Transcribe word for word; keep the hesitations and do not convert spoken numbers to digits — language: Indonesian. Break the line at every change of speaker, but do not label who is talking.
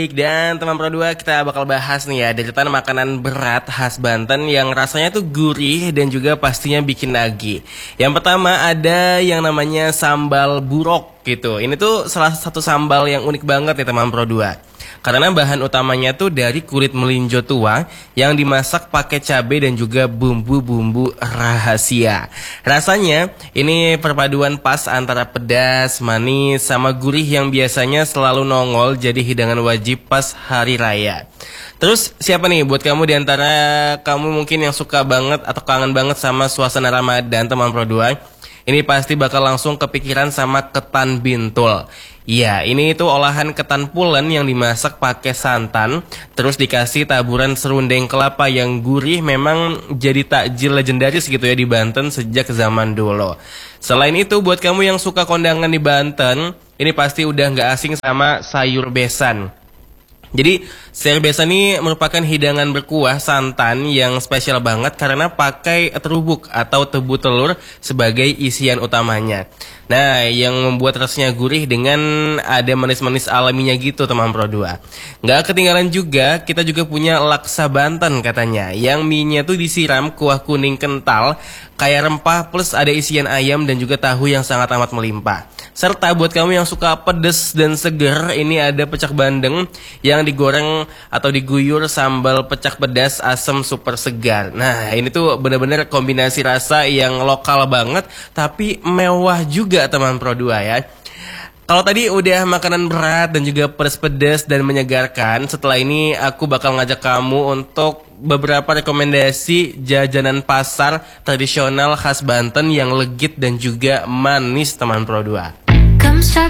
Baik, dan teman Pro dua kita bakal bahas nih ya deretan makanan berat khas Banten yang rasanya tuh gurih dan juga pastinya bikin nagih. Yang pertama ada yang namanya sambal burok gitu. Ini tuh salah satu sambal yang unik banget ya teman Pro dua. Karena bahan utamanya tuh dari kulit melinjo tua yang dimasak pakai cabai dan juga bumbu-bumbu rahasia. Rasanya ini perpaduan pas antara pedas, manis, sama gurih yang biasanya selalu nongol jadi hidangan wajib pas hari raya. Terus siapa nih buat kamu diantara kamu mungkin yang suka banget atau kangen banget sama suasana Ramadan teman Pro dua? Ini pasti bakal langsung kepikiran sama ketan bintul. Iya, ini itu olahan ketan pulen yang dimasak pakai santan, terus dikasih taburan serundeng kelapa yang gurih. Memang jadi takjil legendaris gitu ya di Banten sejak zaman dulu. Selain itu, buat kamu yang suka kondangan di Banten, ini pasti udah nggak asing sama sayur besan. Jadi sayur besan ini merupakan hidangan berkuah santan yang spesial banget karena pakai terubuk atau tebu telur sebagai isian utamanya. Nah, yang membuat rasanya gurih dengan ada manis-manis alaminya gitu teman Pro dua. Nggak ketinggalan juga, kita juga punya laksa Banten katanya, yang mie-nya tuh disiram kuah kuning kental, kayak rempah plus ada isian ayam dan juga tahu yang sangat amat melimpah. Serta buat kamu yang suka pedes dan seger, ini ada pecak bandeng yang digoreng atau diguyur sambal pecak pedas asam super segar. Nah, ini tuh bener-bener kombinasi rasa yang lokal banget tapi mewah juga teman Pro dua ya. Kalau tadi udah makanan berat dan juga pedas-pedas dan menyegarkan, setelah ini aku bakal ngajak kamu untuk beberapa rekomendasi jajanan pasar tradisional khas Banten yang legit dan juga manis teman Pro dua.